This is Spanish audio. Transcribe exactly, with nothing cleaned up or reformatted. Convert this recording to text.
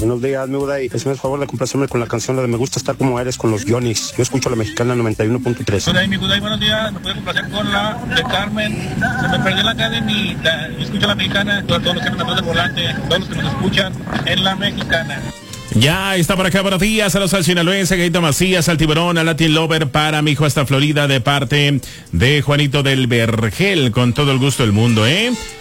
Buenos días, mi Uday. Es el favor de complacerme con la canción la de Me gusta estar como eres con los Yonix. Yo escucho la mexicana noventa y uno punto tres. Uday, mi Uday, buenos días. Me puede complacer con la de Carmen. Se me perdió la cadenita. Yo escucho la mexicana. Todos los que andan atrás del volante, todos los que nos escuchan en la mexicana. Ya está por acá, buenos días, saludos al sinaloense, Gaito Macías, al Tiburón, al Latin Lover, para mi hijo hasta Florida, de parte de Juanito del Vergel, con todo el gusto del mundo, ¿eh?